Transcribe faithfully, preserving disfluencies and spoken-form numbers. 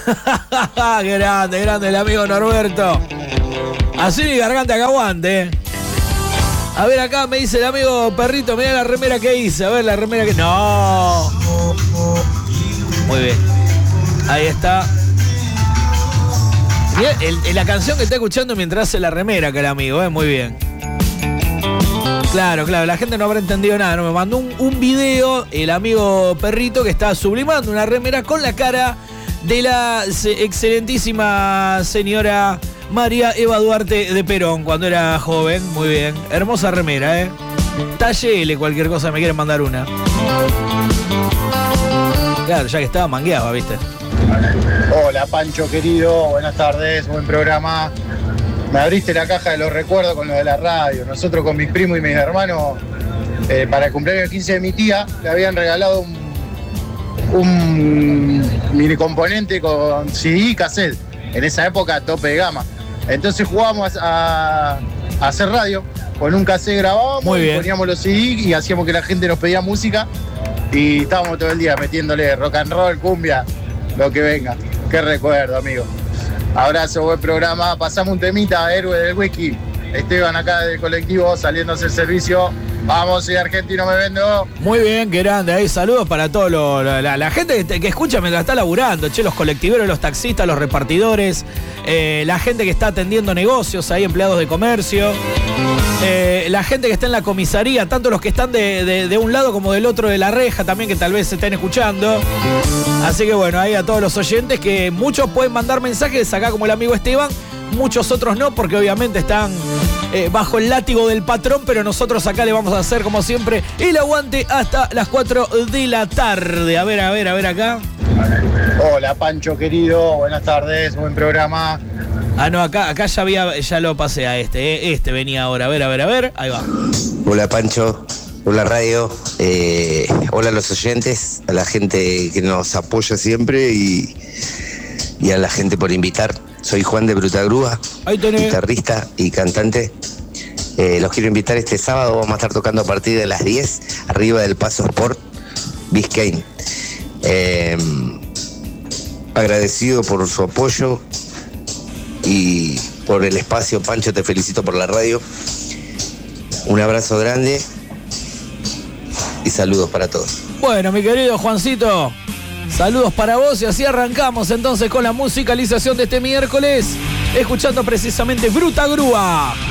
Qué grande, grande el amigo Norberto. Así mi garganta que aguante, eh. A ver, acá me dice el amigo Perrito, mirá la remera que hice. A ver, la remera que... ¡No! Muy bien. Ahí está. Mirá, el, el, la canción que está escuchando mientras hace la remera, que el amigo, ¿eh? Muy bien. Claro, claro, la gente no habrá entendido nada. No, me mandó un, un video el amigo Perrito que está sublimando una remera con la cara de la excelentísima señora María Eva Duarte de Perón cuando era joven. Muy bien. Hermosa remera, ¿eh? Talle L, cualquier cosa me quieren mandar una. Claro, ya que estaba mangueaba, ¿viste? Hola, Pancho querido. Buenas tardes. Buen programa. Me abriste la caja de los recuerdos con lo de la radio. Nosotros con mis primos y mis hermanos, eh, para el cumpleaños quince de mi tía, le habían regalado un, un mini componente con C D y cassette. En esa época, tope de gama. Entonces jugábamos a, a, a hacer radio. Con un cassette grabábamos, poníamos los C D y hacíamos que la gente nos pedía música. Y estábamos todo el día metiéndole rock and roll, cumbia, lo que venga. Qué recuerdo, amigo. Abrazo, buen programa. Pasamos un temita, héroe del whisky. Esteban acá del colectivo, saliendo a hacer servicio. Vamos, soy argentino, me vendo. Muy bien, qué grande. Ahí saludos para toda la, la gente que, que escucha mientras está laburando. Che, los colectiveros, los taxistas, los repartidores, eh, la gente que está atendiendo negocios, ahí empleados de comercio, eh, la gente que está en la comisaría, tanto los que están de, de, de un lado como del otro de la reja también, que tal vez se estén escuchando. Así que bueno, ahí a todos los oyentes, que muchos pueden mandar mensajes acá como el amigo Esteban, muchos otros no, porque obviamente están eh, bajo el látigo del patrón, pero nosotros acá le vamos a hacer, como siempre, el aguante hasta las cuatro de la tarde. A ver, a ver, a ver acá. Hola, Pancho querido, buenas tardes, buen programa. Ah, no, acá, acá ya había, ya lo pasé a este, eh. Este venía ahora, a ver, a ver, a ver, ahí va. Hola, Pancho. Hola, radio. Eh, hola a los oyentes, a la gente que nos apoya siempre y, y a la gente por invitar. Soy Juan de Brutagrúa, guitarrista y cantante. Eh, los quiero invitar este sábado. Vamos a estar tocando a partir de las diez, arriba del Paso Sport Biscayne. Eh, agradecido por su apoyo y por el espacio. Pancho, te felicito por la radio. Un abrazo grande y saludos para todos. Bueno, mi querido Juancito, saludos para vos y así arrancamos entonces con la musicalización de este miércoles, escuchando precisamente Brutagrúa.